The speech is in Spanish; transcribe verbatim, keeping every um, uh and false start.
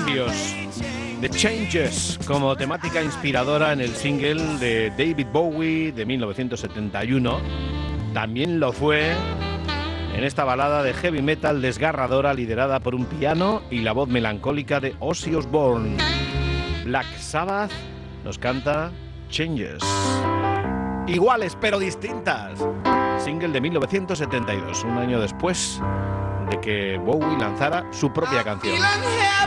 cambios. The Changes, como temática inspiradora en el single de David Bowie de mil novecientos setenta y uno. También lo fue en esta balada de heavy metal desgarradora liderada por un piano y la voz melancólica de Ozzy Osbourne. Black Sabbath nos canta Changes. Iguales pero distintas. Single de mil novecientos setenta y dos, un año después de que Bowie lanzara su propia canción.